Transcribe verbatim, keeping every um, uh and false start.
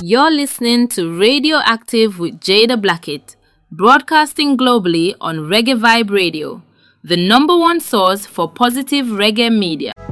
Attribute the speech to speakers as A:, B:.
A: You're listening to Radioactive with Jada Blackett, broadcasting globally on Reggae Vibe Radio, the number one source for positive reggae media.